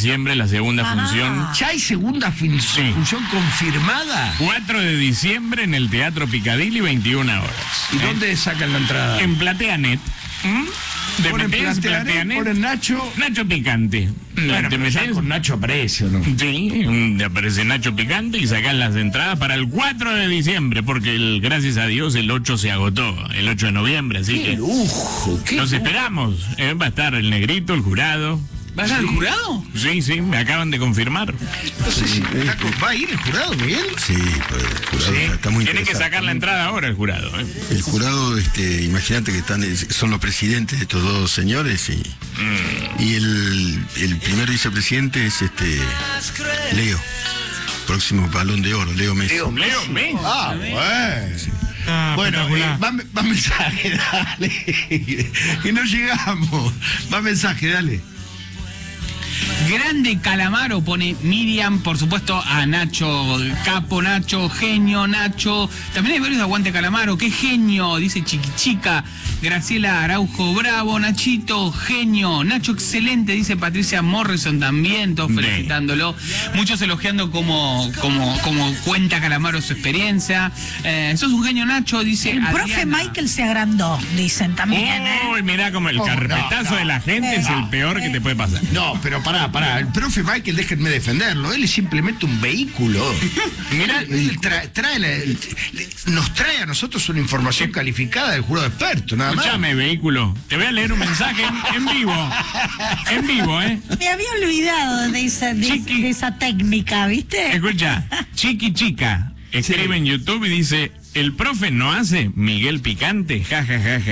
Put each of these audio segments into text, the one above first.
diciembre, la segunda función. ¿Ya hay segunda función confirmada? 4 de diciembre en el Teatro Piccadilly, 21 horas. ¿Y dónde sacan la entrada? En PlateaNet. Te Ponen metés PlateaNet, ponen Nacho. Nacho Picante. Bueno, Te pero ya metés. con Nacho aparece, ¿o no? Sí, te aparece Nacho Picante y sacás las entradas para el 4 de diciembre, porque gracias a Dios el 8 se agotó, el 8 de noviembre, así ¡Qué que lujo! los esperamos. Va a estar el Negrito, el jurado. ¿Va a ser el jurado? Sí, me acaban de confirmar. No sé si ¿va a ir el jurado, Miguel? Sí, pues el jurado está muy Tiene que interesado. sacar la entrada ahora el jurado. El jurado, imagínate que son los presidentes de estos dos señores y el primer vicepresidente es Leo, próximo Balón de Oro, Leo Messi. Leo Messi. Ah, bueno. Bueno, va mensaje, dale. Que no llegamos. Va mensaje, dale. Grande Calamaro, pone Miriam, por supuesto a Nacho, Capo Nacho, genio Nacho. También hay varios de Aguante Calamaro, qué genio, dice Chiquichica. Graciela Araujo, bravo, Nachito, genio. Nacho, excelente, dice Patricia Morrison también, todos felicitándolo. Muchos elogiando como cuenta Calamaro su experiencia. Sos un genio, Nacho, dice El Adriana. profe Michael se agrandó, dicen también, Uy, mirá como el carpetazo de la gente es el peor que te puede pasar. No, pero pará. El profe Michael, déjenme defenderlo. Él es simplemente un vehículo. Mirá, Él nos trae a nosotros una información calificada del jurado experto, nada más. escúchame, vehículo. Te voy a leer un mensaje en vivo. En vivo, ¿eh? Me había olvidado de esa técnica, ¿viste? Escucha, Chica escribe en YouTube y dice: el profe no hace Miguel Picante, ja.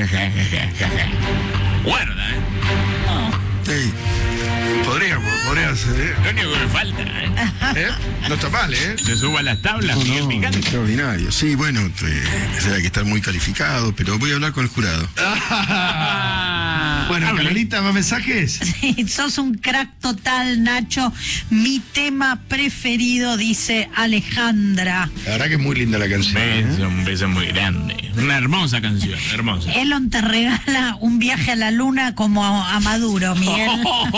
Guarda, Sí. Podría ser, lo único que me falta, No está mal, se suba a las tablas, No, Miguel Picante. extraordinario. Sí, bueno, hay que estar muy calificado, pero voy a hablar con el jurado. Bueno, Carolita, ¿más mensajes? Sí, sos un crack total, Nacho. Mi tema preferido, dice Alejandra. La verdad que es muy linda la canción. Un beso muy grande. Una hermosa canción, hermosa. Elon te regala un viaje a la luna como a Maduro, Miguel.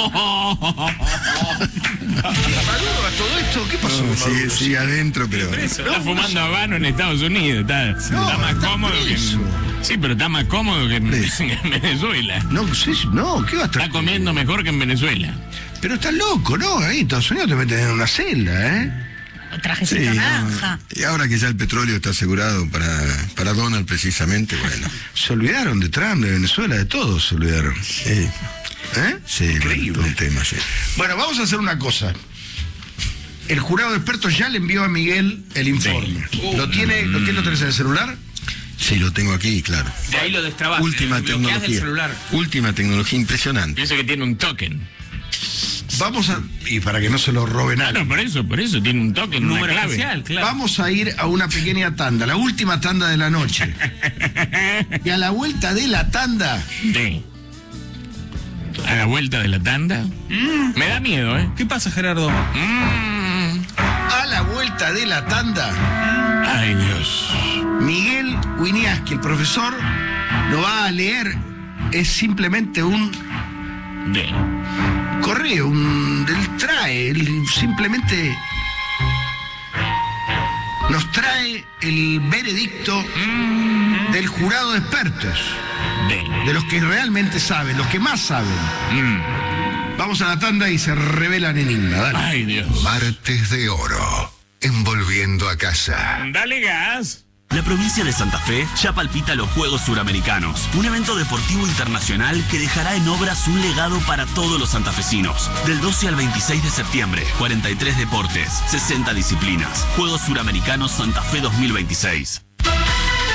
Maduro, a todo esto, ¿qué pasó? No, Maduro? sigue adentro, pero... Está fumando habano en Estados Unidos. Está más está cómodo que preso. Sí, pero está más cómodo que en Venezuela. No, sí, no, ¿qué va a estar? Está comiendo mejor que en Venezuela. Pero estás loco, ¿no? Ahí en Estados Unidos te meten en una celda, ¿eh? Trajecito Sí, naranja. y ahora que ya el petróleo está asegurado para Donald precisamente, bueno. Se olvidaron de Trump, de Venezuela, de todos se olvidaron. Sí, sí, Increíble. bueno, un tema, sí. Bueno, vamos a hacer una cosa. El jurado de expertos ya le envió a Miguel el informe. ¿Lo tenés en el celular? Sí, lo tengo aquí, claro. De ahí lo destrabaste. Última lo bloqueás del tecnología. celular. Última tecnología impresionante. Pienso que tiene un token. Vamos a... Y para que no se lo roben a Claro, por eso tiene un token, una Número clave. especial, claro. Vamos a ir a una pequeña tanda, la última tanda de la noche. Y a la vuelta de la tanda... Sí. A la vuelta de la tanda. Me da miedo, ¿eh? ¿Qué pasa, Gerardo? A la vuelta de la tanda... Ay, Dios. Miguel Winiaski, el profesor, lo va a leer. Es simplemente un correo, él simplemente nos trae el veredicto del jurado de expertos, de los que realmente saben, los que más saben. Vamos a la tanda y se revelan enigma. Dale. Ay, Dios. Martes de Oro. Envolviendo a casa. Dale gas. La provincia de Santa Fe ya palpita los Juegos Suramericanos, un evento deportivo internacional que dejará en obras un legado para todos los santafesinos. Del 12 al 26 de septiembre, 43 deportes, 60 disciplinas. Juegos Suramericanos Santa Fe 2026.